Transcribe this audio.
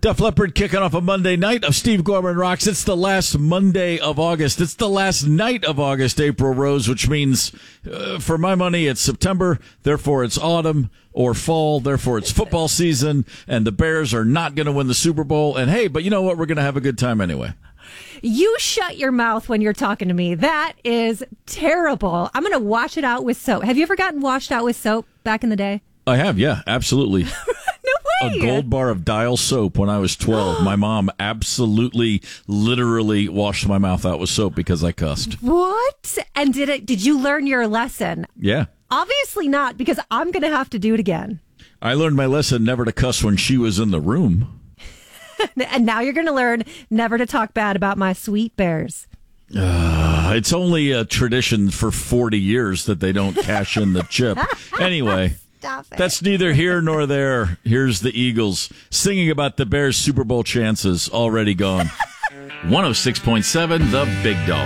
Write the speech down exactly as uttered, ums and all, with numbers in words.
Def Leppard kicking off a Monday night of Steve Gorman Rocks. It's the last Monday of August. It's the last night of August, April Rose, which means, uh, for my money, it's September. Therefore, it's autumn or fall. Therefore, it's football season. And the Bears are not going to win the Super Bowl. And hey, but you know what? We're going to have a good time anyway. You shut your mouth when you're talking to me. That is terrible. I'm going to wash it out with soap. Have you ever gotten washed out with soap back in the day? I have, yeah, absolutely. No way. A gold bar of Dial soap when I was twelve. My mom absolutely, literally washed my mouth out with soap because I cussed. What? And did it? Did you learn your lesson? Yeah. Obviously not, because I'm going to have to do it again. I learned my lesson never to cuss when she was in the room. And now you're going to learn never to talk bad about my sweet bears. Uh, it's only a tradition for forty years that they don't cash in the chip. Anyway. Stop it. That's neither here nor there. Here's the Eagles singing about the Bears' Super Bowl chances already gone. one oh six point seven The Big Dog.